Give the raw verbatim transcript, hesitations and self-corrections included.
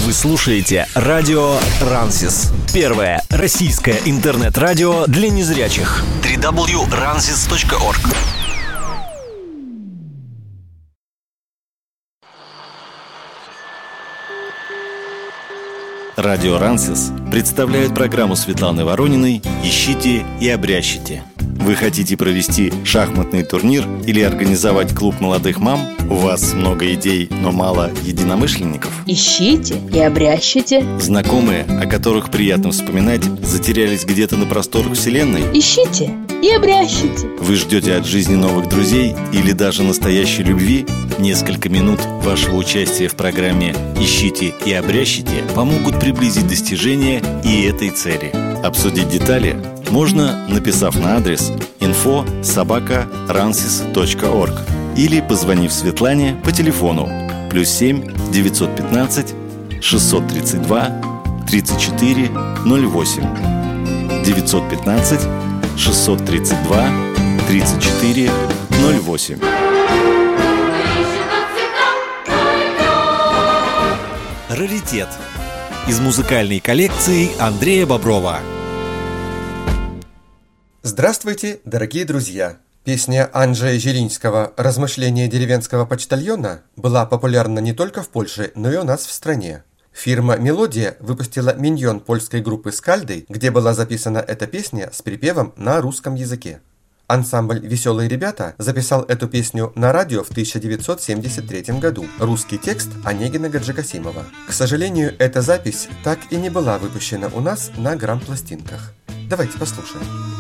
Вы слушаете радио Рансис. Первое российское интернет-радио для незрячих. дабл ю дабл ю дабл ю точка рансис точка орг. Радио Рансис представляет программу Светланы Ворониной «Ищите и обрящите». Вы хотите провести шахматный турнир или организовать клуб молодых мам? У вас много идей, но мало единомышленников? Ищите и обрящите. Знакомые, о которых приятно вспоминать, затерялись где-то на просторах вселенной? Ищите и обрящите. Вы ждете от жизни новых друзей или даже настоящей любви? Несколько минут вашего участия в программе «Ищите и обрящите» помогут приблизить достижение и этой цели. Обсудить детали можно, написав на адрес инфо собака рансис точка орг или позвонив Светлане по телефону плюс семь девятьсот пятнадцать шестьсот тридцать два тридцать четыре ноль восемь девятьсот пятнадцать шестьсот тридцать два тридцать четыре ноль восемь. Раритет из музыкальной коллекции Андрея Боброва. Здравствуйте, дорогие друзья! Песня Анджея Зелинского «Размышления деревенского почтальона» была популярна не только в Польше, но и у нас в стране. Фирма «Мелодия» выпустила миньон польской группы «Скальды», где была записана эта песня с припевом на русском языке. Ансамбль «Веселые ребята» записал эту песню на радио в тысяча девятьсот семьдесят третьем году. Русский текст Онегина Гаджикасимова. К сожалению, эта запись так и не была выпущена у нас на грамм-пластинках. Давайте послушаем.